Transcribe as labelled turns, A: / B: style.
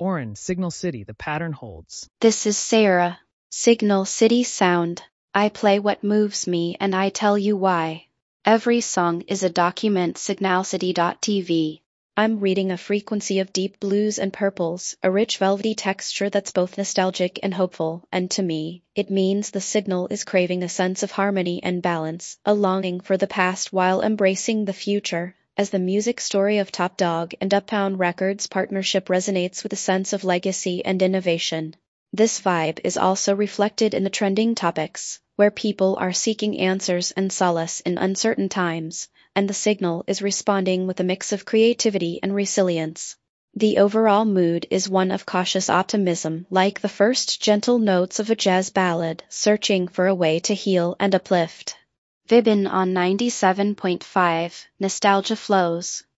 A: Oren, Signal City, the pattern holds.
B: This is Sarah, Signal City Sound. I play what moves me and I tell you why. Every song is a document. Signalcity.tv. I'm reading a frequency of deep blues and purples, a rich velvety texture that's both nostalgic and hopeful, and to me, it means the signal is craving a sense of harmony and balance, a longing for the past while embracing the future. As the music story of Top Dog and Uptown Records partnership resonates with a sense of legacy and innovation. This vibe is also reflected in the trending topics, where people are seeking answers and solace in uncertain times, and the signal is responding with a mix of creativity and resilience. The overall mood is one of cautious optimism, like the first gentle notes of a jazz ballad, searching for a way to heal and uplift. Vibin on 97.5, Nostalgia Flows.